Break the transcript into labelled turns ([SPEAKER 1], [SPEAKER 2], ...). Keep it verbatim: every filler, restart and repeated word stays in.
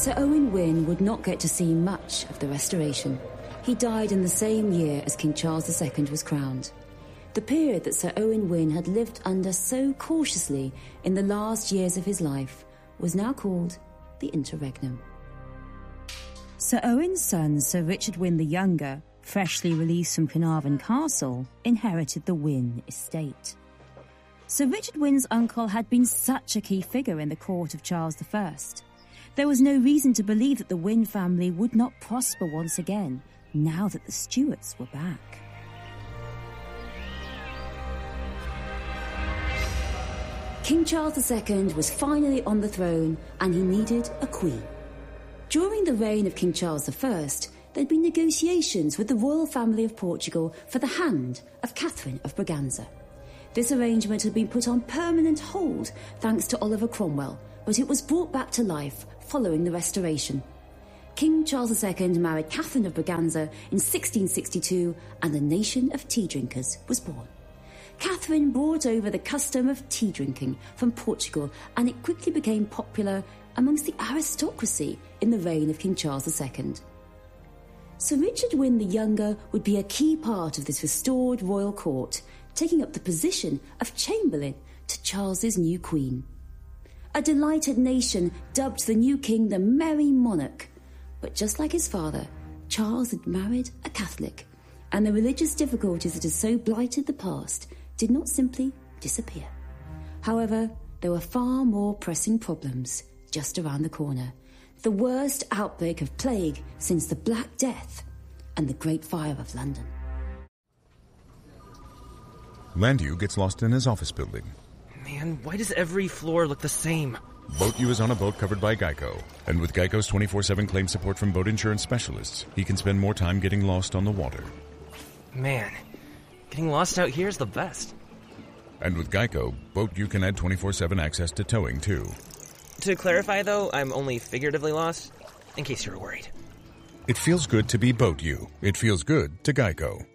[SPEAKER 1] Sir Owen Wynne would not get to see much of the Restoration. He died in the same year as King Charles the Second was crowned. The period that Sir Owen Wynne had lived under so cautiously in the last years of his life was now called the Interregnum. Sir Owen's son, Sir Richard Wynne the Younger, freshly released from Carnarvon Castle, inherited the Wynne estate. Sir Richard Wynne's uncle had been such a key figure in the court of Charles the First. There was no reason to believe that the Wynne family would not prosper once again, now that the Stuarts were back. King Charles the Second was finally on the throne, and he needed a queen. During the reign of King Charles the First, there'd been negotiations with the royal family of Portugal for the hand of Catherine of Braganza. This arrangement had been put on permanent hold thanks to Oliver Cromwell, but it was brought back to life following the Restoration. King Charles the Second married Catherine of Braganza in sixteen sixty-two, and a nation of tea drinkers was born. Catherine brought over the custom of tea drinking from Portugal, and it quickly became popular amongst the aristocracy in the reign of King Charles the Second. Sir Richard Wynne the Younger would be a key part of this restored royal court, taking up the position of Chamberlain to Charles's new queen. A delighted nation dubbed the new king the Merry Monarch, but just like his father, Charles had married a Catholic, and the religious difficulties that had so blighted the past did not simply disappear. However, there were far more pressing problems just around the corner. The worst outbreak of plague since the Black Death and the Great Fire of London.
[SPEAKER 2] Landew gets lost in his office building.
[SPEAKER 3] Man, why does every floor look the same?
[SPEAKER 2] BoatU is on a boat covered by Geico, and with Geico's twenty-four seven claim support from boat insurance specialists, he can spend more time getting lost on the water.
[SPEAKER 3] Man, getting lost out here is the best.
[SPEAKER 2] And with Geico, BoatU can add twenty-four seven access to towing, too.
[SPEAKER 3] To clarify, though, I'm only figuratively lost, in case you were worried.
[SPEAKER 2] It feels good to be BoatU. It feels good to Geico.